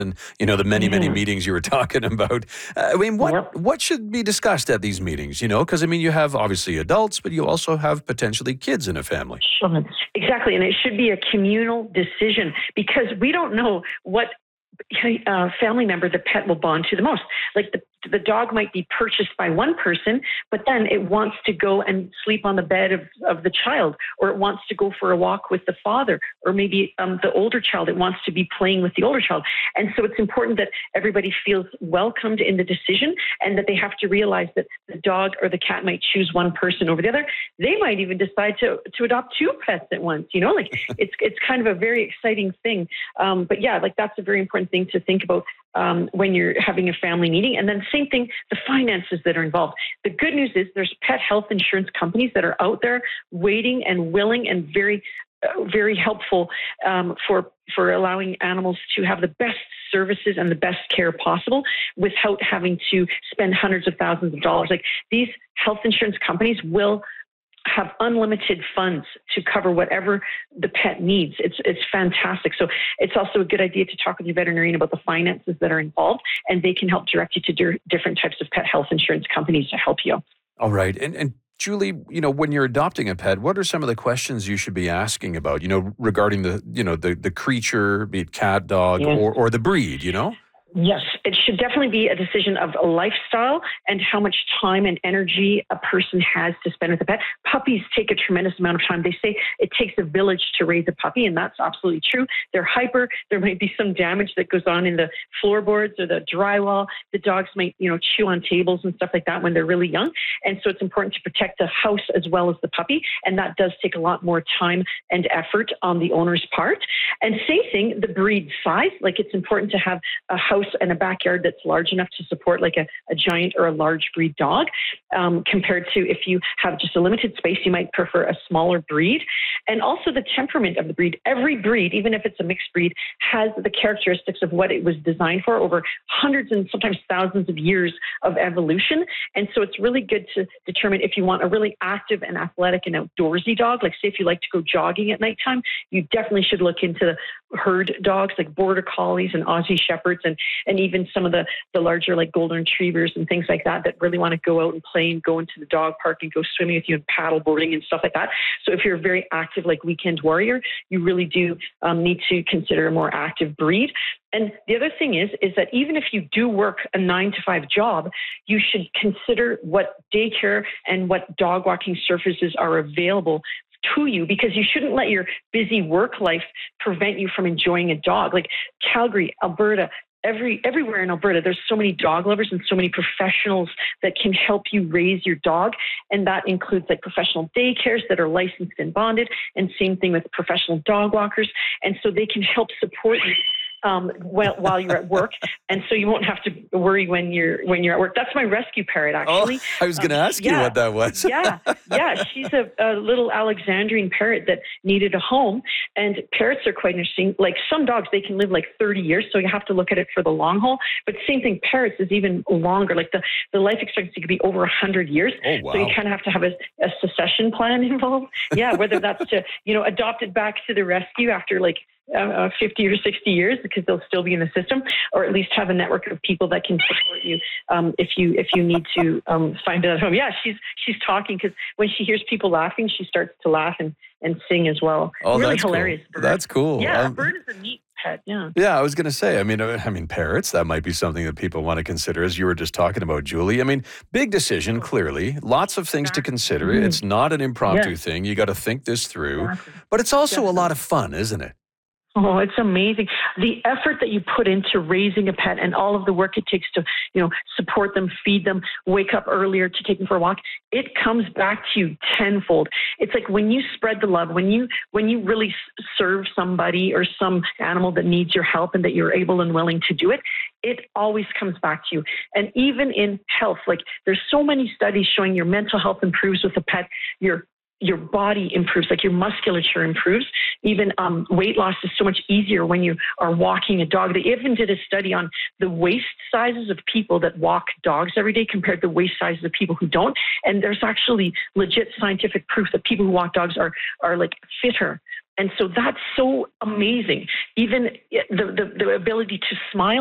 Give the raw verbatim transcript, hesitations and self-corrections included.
and, you know, the many, many Yeah. meetings you were talking about. Uh, I mean, what Yep. what should be discussed at these meetings, you know? Because, I mean, you have obviously adults, but you also have potentially kids in a family. Sure. Exactly. And it should be a communal decision because we don't know what uh, family member the pet will bond to the most. Like the, the dog might be purchased by one person, but then it wants to go and sleep on the bed of, of the child, or it wants to go for a walk with the father, or maybe um, the older child, it wants to be playing with the older child. And so it's important that everybody feels welcomed in the decision and that they have to realize that the dog or the cat might choose one person over the other. They might even decide to, to adopt two pets at once, you know, like it's, it's kind of a very exciting thing. Um, but yeah, like that's a very important thing to think about um, when you're having a family meeting. And then same thing, the finances that are involved. The good news is there's pet health insurance companies that are out there waiting and willing and very, uh, very helpful um, for for allowing animals to have the best services and the best care possible without having to spend hundreds of thousands of dollars. Like these health insurance companies will have unlimited funds to cover whatever the pet needs. It's it's fantastic. So it's also a good idea to talk with your veterinarian about the finances that are involved, and they can help direct you to di- different types of pet health insurance companies to help you. All right. And, and Julie, you know, when you're adopting a pet, what are some of the questions you should be asking about, you know, regarding the, you know, the, the creature, be it cat, dog, Yeah. or, or the breed, you know? Yes, it should definitely be a decision of a lifestyle and how much time and energy a person has to spend with a pet. Puppies take a tremendous amount of time. They say it takes a village to raise a puppy, and that's absolutely true. They're hyper. There might be some damage that goes on in the floorboards or the drywall. The dogs might, you know, chew on tables and stuff like that when they're really young. And so it's important to protect the house as well as the puppy. And that does take a lot more time and effort on the owner's part. And same thing, the breed size. Like it's important to have a house and a backyard that's large enough to support like a, a giant or a large breed dog, um, compared to if you have just a limited space, you might prefer a smaller breed. And also the temperament of the breed. Every breed, even if it's a mixed breed, has the characteristics of what it was designed for over hundreds and sometimes thousands of years of evolution. And so it's really good to determine if you want a really active and athletic and outdoorsy dog. Like say if you like to go jogging at nighttime, you definitely should look into the herd dogs like border collies and Aussie shepherds and and even some of the, the larger like golden retrievers and things like that that really want to go out and play and go into the dog park and go swimming with you and paddle boarding and stuff like that. So if you're a very active like weekend warrior, you really do um, need to consider a more active breed. And the other thing is, is that even if you do work a nine to five job, you should consider what daycare and what dog walking services are available to you, because you shouldn't let your busy work life prevent you from enjoying a dog. Like Calgary, Alberta, Every everywhere in Alberta, there's so many dog lovers and so many professionals that can help you raise your dog. And that includes like professional daycares that are licensed and bonded, and same thing with professional dog walkers. And so they can help support you um, while, while you're at work. And so you won't have to worry when you're when you're at work. That's my rescue parrot, actually. Oh, I was going to Um, ask you yeah. what that was. yeah, yeah. She's a, a little Alexandrian parrot that needed a home. And parrots are quite interesting. Like some dogs, they can live like thirty years. So you have to look at it for the long haul. But same thing, parrots is even longer. Like the, the life expectancy could be over one hundred years. Oh, wow. So you kind of have to have a, a succession plan involved. Yeah, whether that's to, you know, adopt it back to the rescue after like uh, fifty or sixty years, because they'll still be in the system, or at least have a network of people that can support you um, if you if you need to um, find it at home. Yeah, she's she's talking because when she hears people laughing, she starts to laugh and, and sing as well. Oh, really that's hilarious. cool. Bird. That's cool. Yeah, Um, a bird is a neat pet. Yeah. Yeah, I was going to say, I mean, uh, I mean, parrots, that might be something that people want to consider, as you were just talking about, Julie. I mean, big decision, clearly. Lots of things to consider. Mhm. It's not an impromptu Yeah. thing. You got to think this through. Exactly. But it's also a Definitely. lot of fun, isn't it? Oh, it's amazing. The effort that you put into raising a pet and all of the work it takes to, you know, support them, feed them, wake up earlier to take them for a walk, it comes back to you tenfold. It's like when you spread the love, when you when you really s- serve somebody or some animal that needs your help and that you're able and willing to do it, it always comes back to you. And even in health, like there's so many studies showing your mental health improves with a pet, your your body improves, like your musculature improves. Even um, weight loss is so much easier when you are walking a dog. They even did a study on the waist sizes of people that walk dogs every day compared to the waist sizes of people who don't. And there's actually legit scientific proof that people who walk dogs are, are like fitter And so that's so amazing. Even the, the, the ability to smile